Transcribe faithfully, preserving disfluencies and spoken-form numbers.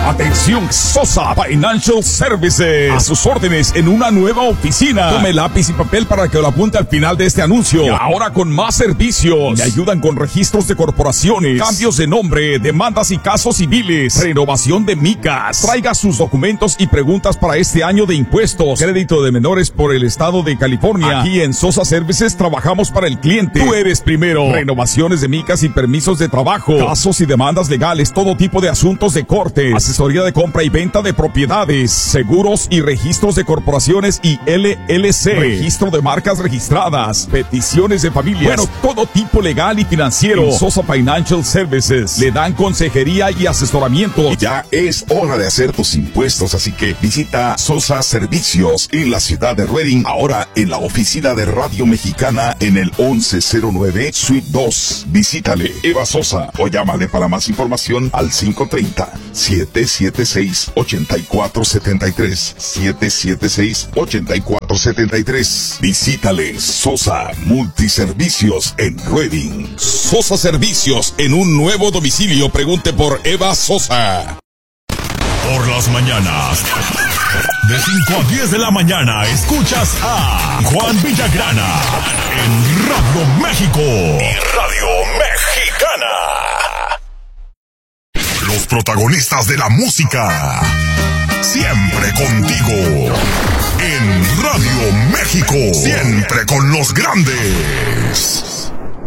Atención, Sosa Financial Services. A sus órdenes en una nueva oficina. Tome lápiz y papel para que lo apunte al final de este anuncio. Y ahora con más servicios. Le ayudan con registros de corporaciones, cambios de nombre, demandas y casos civiles, renovación de micas. Traiga sus documentos y preguntas para este año de impuestos. Crédito de menores por el estado de California. Aquí en Sosa Services trabajamos para el cliente. Tú eres primero. Renovaciones de micas y permisos de trabajo, casos y demandas legales, todo tipo de asuntos de corte, asesoría de compra y venta de propiedades, seguros y registros de corporaciones y L L C, registro de marcas registradas, peticiones de familias, bueno, todo tipo legal y financiero. En Sosa Financial Services le dan consejería y asesoramiento. Ya es hora de hacer tus impuestos, así que visita Sosa Servicios en la ciudad de Redding, ahora en la oficina de Radio Mexicana en el once cero nueve Suite dos. Visítale, Eva Sosa, o llámale para más información al cinco tres cero, siete siete seis, ocho cuatro siete tres, siete siete seis, ocho cuatro siete tres. Visítale, Sosa Multiservicios en Redding. Sosa Servicios en un nuevo domicilio. Pregunte por Eva Sosa. Por las mañanas, de cinco a diez de la mañana, escuchas a Juan Villagrana en Radio México y Radio Mexicana. Los protagonistas de la música, siempre contigo. En Radio México, siempre con los grandes.